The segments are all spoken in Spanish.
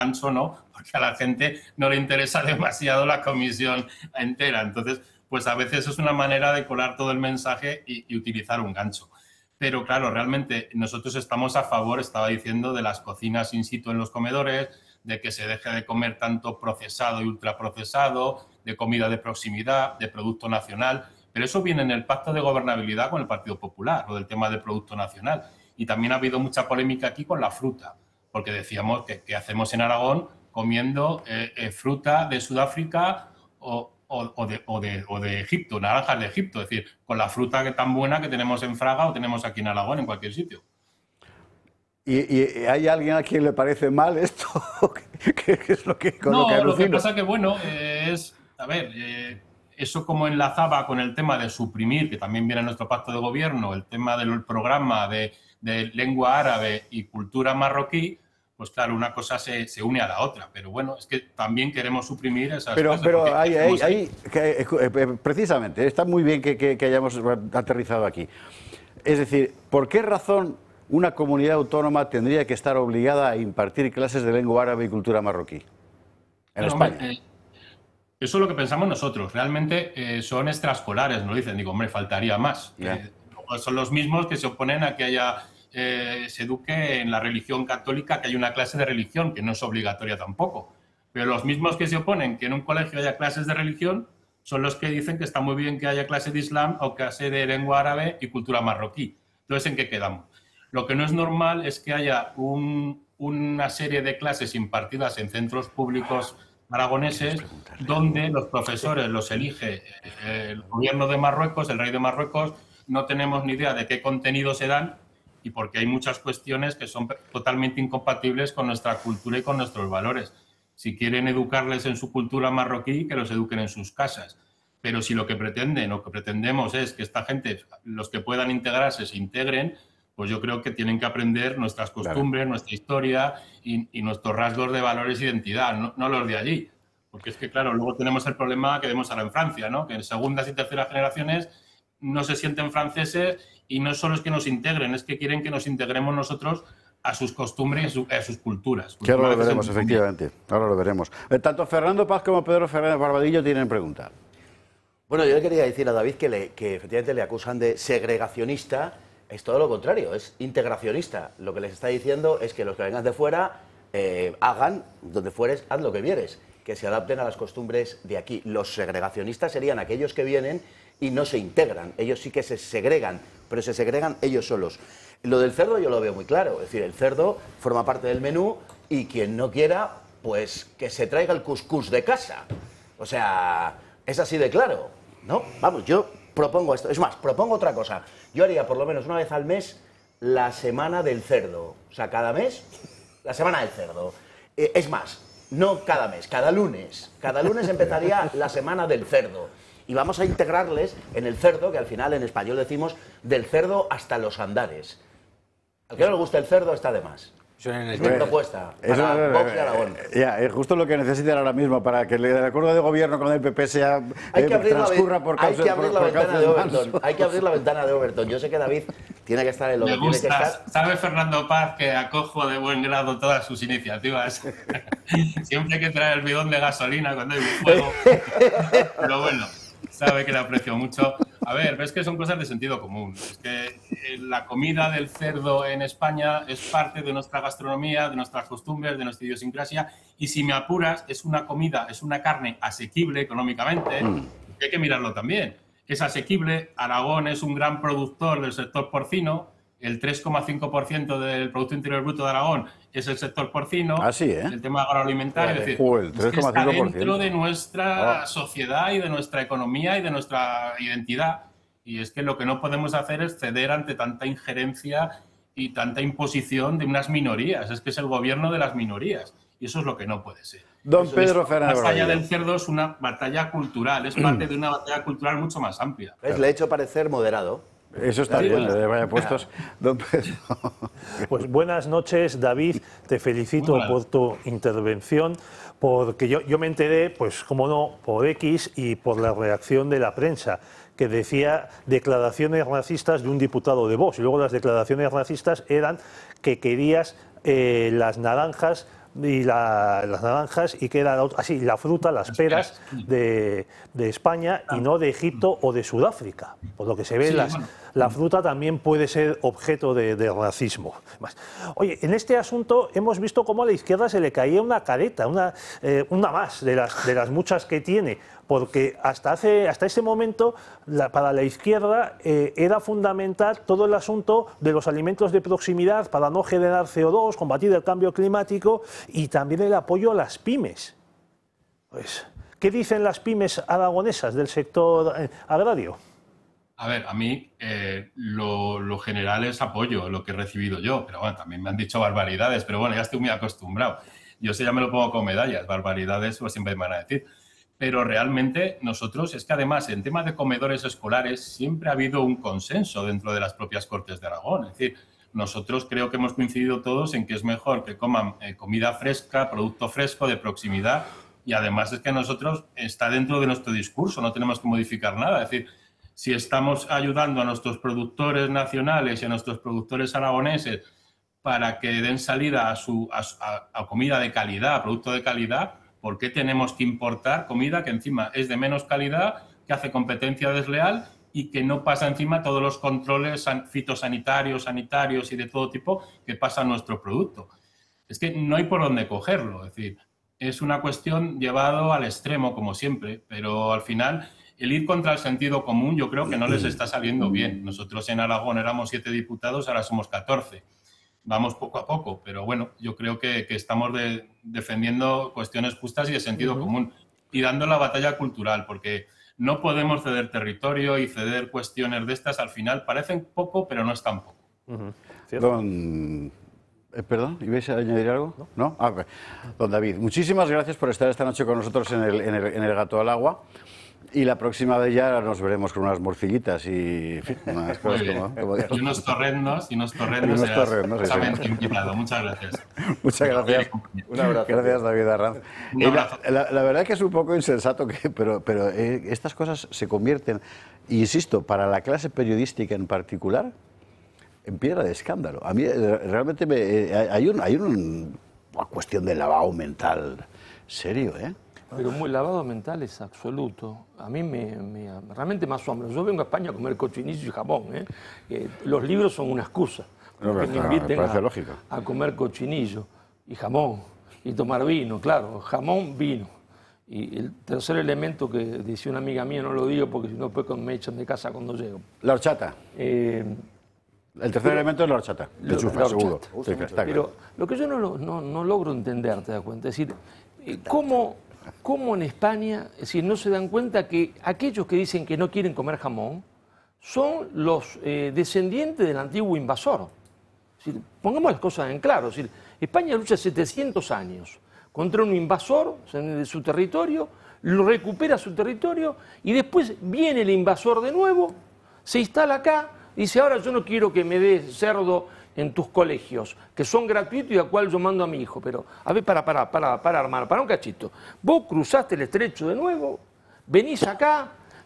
ganso no, porque a la gente no le interesa demasiado la comisión entera. Entonces, pues a veces es una manera de colar todo el mensaje y utilizar un gancho. Pero claro, realmente nosotros estamos a favor, estaba diciendo, de las cocinas in situ en los comedores, de que se deje de comer tanto procesado y ultraprocesado, de comida de proximidad, de producto nacional. Pero eso viene en el pacto de gobernabilidad con el Partido Popular, lo del tema del producto nacional. Y también ha habido mucha polémica aquí con la fruta, porque decíamos que hacemos en Aragón comiendo fruta de Sudáfrica o de Egipto, naranjas de Egipto, es decir, con la fruta que tan buena que tenemos en Fraga o tenemos aquí en Aragón, en cualquier sitio. ¿Y hay alguien a quien le parece mal esto? ¿Qué es lo que, con no, lo que alucino? Lo que pasa que, bueno, a ver, eso como enlazaba con el tema de suprimir, que también viene en nuestro pacto de gobierno, el tema del programa de lengua árabe y cultura marroquí, pues claro, una cosa se une a la otra. Pero bueno, es que también queremos suprimir esas cosas. Pero precisamente, está muy bien que hayamos aterrizado aquí. Es decir, ¿por qué razón una comunidad autónoma tendría que estar obligada a impartir clases de lengua árabe y cultura marroquí en España? Hombre, eso es lo que pensamos nosotros. Realmente son extraescolares, nos dicen. Digo, hombre, faltaría más. Son los mismos que se oponen a que haya se eduque en la religión católica, que haya una clase de religión, que no es obligatoria tampoco. Pero los mismos que se oponen que en un colegio haya clases de religión son los que dicen que está muy bien que haya clase de Islam o clase de lengua árabe y cultura marroquí. Entonces, ¿en qué quedamos? Lo que no es normal es que haya una serie de clases impartidas en centros públicos aragoneses donde los profesores los elige el gobierno de Marruecos, el rey de Marruecos. No tenemos ni idea de qué contenido se dan y porque hay muchas cuestiones que son totalmente incompatibles con nuestra cultura y con nuestros valores. Si quieren educarles en su cultura marroquí, que los eduquen en sus casas. Pero si lo que pretenden o que pretendemos es que esta gente, los que puedan integrarse, se integren, pues yo creo que tienen que aprender nuestras costumbres, nuestra historia y nuestros rasgos de valores e identidad, no los de allí. Porque es que, claro, luego tenemos el problema que vemos ahora en Francia, ¿no? Que en segundas y terceras generaciones no se sienten franceses y no solo es que nos integren, es que quieren que nos integremos nosotros a sus costumbres y a sus culturas. Que ahora lo veremos, efectivamente. Ahora lo veremos. Tanto Fernando Paz como Pedro Fernández Barbadillo tienen pregunta. Bueno, yo le quería decir a David que efectivamente le acusan de segregacionista. Es todo lo contrario, es integracionista. Lo que les está diciendo es que los que vengan de fuera hagan, donde fueres, haz lo que vieres, que se adapten a las costumbres de aquí. Los segregacionistas serían aquellos que vienen y no se integran. Ellos sí que se segregan, pero se segregan ellos solos. Lo del cerdo yo lo veo muy claro. Es decir, el cerdo forma parte del menú y quien no quiera, pues que se traiga el cuscús de casa. O sea, es así de claro, ¿no? Vamos, yo propongo esto. Es más, propongo otra cosa. Yo haría por lo menos una vez al mes la semana del cerdo. O sea, cada mes, la semana del cerdo. Es más, no cada mes, cada lunes. Cada lunes empezaría la semana del cerdo. Y vamos a integrarles en el cerdo, que al final en español decimos del cerdo hasta los andares. Al que no le gusta el cerdo está de más. Es mi propuesta para Vox y Aragón. Es justo lo que necesitan ahora mismo para que el acuerdo de gobierno con el PP sea transcurra por causa Hay que abrir la ventana de Overton. Hay que abrir la ventana de Overton. Yo sé que David tiene que estar en lo que tiene que estar. Sabe Fernando Paz que acojo de buen grado todas sus iniciativas. Siempre hay que traer el bidón de gasolina cuando hay un fuego. Pero bueno, sabe que le aprecio mucho. A ver, ves que son cosas de sentido común. Es que la comida del cerdo en España es parte de nuestra gastronomía, de nuestras costumbres, de nuestra idiosincrasia. Y si me apuras, es una comida, es una carne asequible económicamente, que hay que mirarlo también. Es asequible. Aragón es un gran productor del sector porcino. El 3,5% del Producto Interior Bruto de Aragón es el sector porcino. Así, el tema agroalimentario. Es decir, es que está dentro de nuestra sociedad y de nuestra economía y de nuestra identidad. Y es que lo que no podemos hacer es ceder ante tanta injerencia y tanta imposición de unas minorías. Es que es el gobierno de las minorías. Y eso es lo que no puede ser. Don Pedro Fernández. La batalla del cerdo es una batalla cultural. Es parte de una batalla cultural mucho más amplia. Le he hecho parecer moderado. Eso está bien, vaya puestos. Don Pedro. Pues buenas noches, David. Te felicito por tu intervención, porque yo me enteré, pues como no, por X y por la reacción de la prensa, que decía declaraciones racistas de un diputado de Vox. Y luego las declaraciones racistas eran que querías las naranjas y las naranjas, y que era así, la fruta, las peras de España y no de Egipto o de Sudáfrica. Por lo que se ve, la fruta también puede ser objeto de racismo. Oye, en este asunto hemos visto cómo a la izquierda se le caía una careta, una más de las muchas que tiene, porque hasta ese momento para la izquierda era fundamental todo el asunto de los alimentos de proximidad para no generar CO2, combatir el cambio climático y también el apoyo a las pymes. Pues, ¿qué dicen las pymes aragonesas del sector agrario? A ver, a mí lo general es apoyo, lo que he recibido yo, pero bueno, también me han dicho barbaridades, pero bueno, ya estoy muy acostumbrado. Yo ya me lo pongo con medallas, barbaridades pues siempre me van a decir. Pero realmente nosotros, es que además en temas de comedores escolares siempre ha habido un consenso dentro de las propias Cortes de Aragón. Es decir, nosotros creo que hemos coincidido todos en que es mejor que coman comida fresca, producto fresco, de proximidad, y además es que nosotros está dentro de nuestro discurso, no tenemos que modificar nada. Es decir, si estamos ayudando a nuestros productores nacionales y a nuestros productores aragoneses para que den salida a comida de calidad, a producto de calidad, ¿por qué tenemos que importar comida que encima es de menos calidad, que hace competencia desleal y que no pasa encima todos los controles fitosanitarios, sanitarios y de todo tipo que pasa a nuestro producto? Es que no hay por dónde cogerlo. Es decir, es una cuestión llevado al extremo, como siempre, pero al final el ir contra el sentido común yo creo que no les está saliendo bien. Nosotros en Aragón éramos 7 diputados, ahora somos 14. Vamos poco a poco, pero bueno, yo creo que estamos defendiendo cuestiones justas y de sentido común y dando la batalla cultural, porque no podemos ceder territorio y ceder cuestiones de estas. Al final parecen poco, pero no es tan poco. Perdón, ¿ibais a añadir algo? ¿No? Ah, okay. Don David, muchísimas gracias por estar esta noche con nosotros en el Gato al Agua. Y la próxima vez ya nos veremos con unas morcillitas y en fin, unas cosas como y unos torrendos. Invitado. Muchas gracias. Muchas gracias. Un abrazo. Gracias, David Arranz. Un abrazo. La verdad es que es un poco insensato, pero estas cosas se convierten, insisto, para la clase periodística en particular, en piedra de escándalo. A mí realmente hay una cuestión de lavado mental serio, ¿eh? Pero muy lavado mental es absoluto. A mí realmente me asombra. Yo vengo a España a comer cochinillo y jamón. Los libros son una excusa. No, que me inviten lógico. A comer cochinillo y jamón y tomar vino, claro. Jamón, vino. Y el tercer elemento que decía una amiga mía, no lo digo porque si no después me echan de casa cuando llego. La horchata. El tercer elemento es la horchata. De chufa, seguro. Sí, está pero claro. lo que yo no logro entender, ¿te das cuenta? Es decir, ¿cómo en España, es decir, no se dan cuenta que aquellos que dicen que no quieren comer jamón son los descendientes del antiguo invasor? Es decir, pongamos las cosas en claro. Es decir, España lucha 700 años contra un invasor de su territorio, lo recupera su territorio y después viene el invasor de nuevo, se instala acá, dice, ahora yo no quiero que me des cerdo en tus colegios, que son gratuitos y a cual yo mando a mi hijo. Pero, a ver, para, hermano, para un cachito. Vos cruzaste el estrecho de nuevo, venís acá,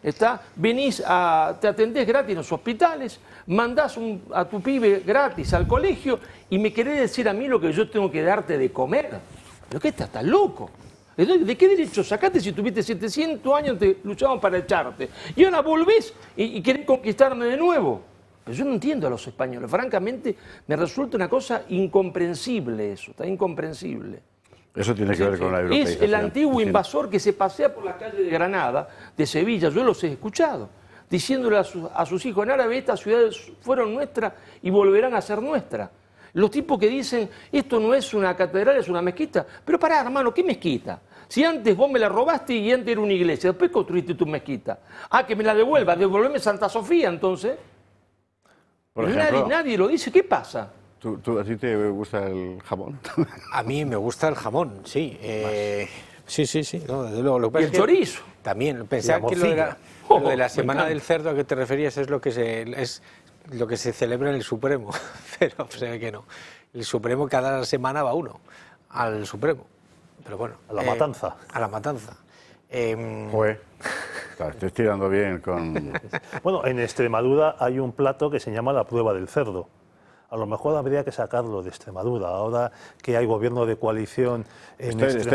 te atendés gratis en los hospitales, mandás a tu pibe gratis al colegio y me querés decir a mí lo que yo tengo que darte de comer. ¿Pero qué estás tan loco? ¿De qué derecho sacaste si tuviste 700 años te luchaban para echarte? Y ahora volvés y querés conquistarme de nuevo. Pero yo no entiendo a los españoles. Francamente, me resulta una cosa incomprensible eso, está incomprensible. Eso tiene que ver con la europeización. Es el antiguo invasor que se pasea por la calle de Granada, de Sevilla, yo los he escuchado, diciéndole a sus hijos en árabe, estas ciudades fueron nuestras y volverán a ser nuestras. Los tipos que dicen, esto no es una catedral, es una mezquita. Pero pará, hermano, ¿qué mezquita? Si antes vos me la robaste y antes era una iglesia, después construiste tu mezquita. Ah, que me la devuelvas, devolveme Santa Sofía, entonces. Por ejemplo, nadie lo dice, ¿qué pasa? ¿A ti te gusta el jamón? A mí me gusta el jamón, sí. Sí. No, desde luego. Lo que ¿Y el chorizo? También. Pensaba que lo de la Semana del Cerdo a que te referías es lo que se celebra en el Supremo. Pero se ve que no. El Supremo cada semana va uno al Supremo. Pero bueno. A la matanza. A la matanza. Joder. Claro, estoy tirando bien con... Bueno, en Extremadura hay un plato que se llama la prueba del cerdo. A lo mejor habría que sacarlo de Extremadura. Ahora que hay gobierno de coalición en Extremadura.